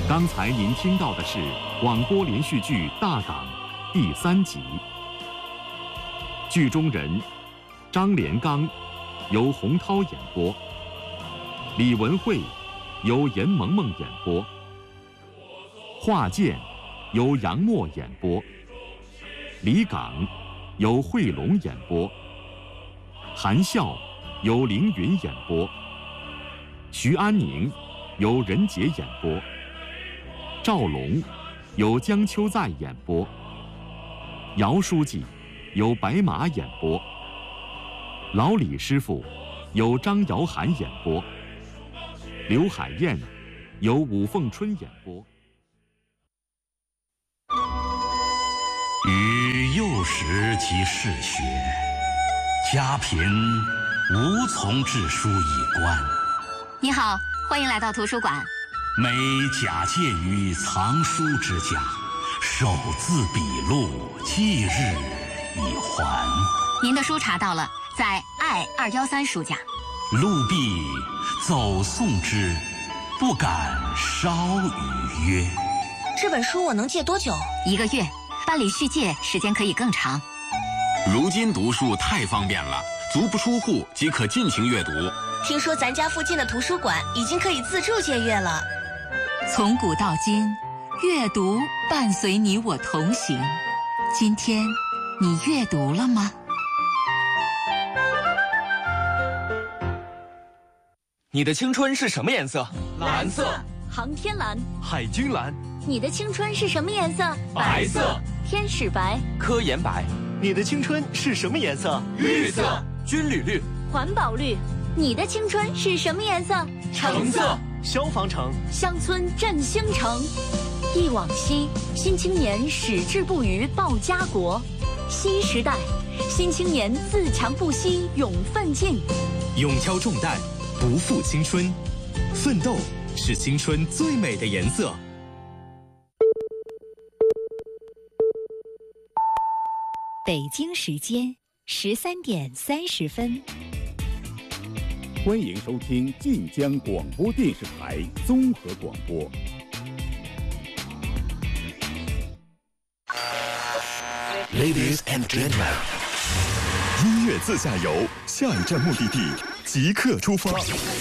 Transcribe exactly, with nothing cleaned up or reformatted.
刚才您听到的是广播连续剧《大港》第三集，剧中人张连刚由洪涛演播，李文慧由严萌萌演播，华健由杨默演播，李岗由惠龙演播，韩笑由凌云演播，徐安宁由任杰演播，赵龙由江秋在演播，姚书记由白马演播，老李师傅由张瑶涵演播，刘海燕由武凤春演播。 与幼时即嗜学，家贫无从致书以观。 你好，欢迎来到图书馆。 每假借于藏书之家，手字笔录，即日以还。 您的书查到了，在爱二幺三书架。 陆必走送之，不敢稍逾约。 这本书我能借多久？ 一个月，办理续借时间可以更长。 如今读书太方便了，足不出户即可尽情阅读。 听说咱家附近的图书馆已经可以自助借阅了。 从古到今，阅读伴随你我同行。今天，你阅读了吗？ 你的青春是什么颜色？ 蓝色。航天蓝。 海军蓝。 你的青春是什么颜色？ 白色。 天使白。 科研白。 你的青春是什么颜色？ 绿色。军旅绿。 环保绿。你的青春是什么颜色？ 橙色。 消防橙。 乡村振兴城。忆往昔，新青年矢志不渝报家国。新时代，新青年自强不息勇奋进。 勇挑重担，不负青春，奋斗是青春最美的颜色。 北京时间十三点三十分。 欢迎收听晋江广播电视台综合广播。 Ladies and gentlemen， 音乐自驾游，下一站目的地即刻出发。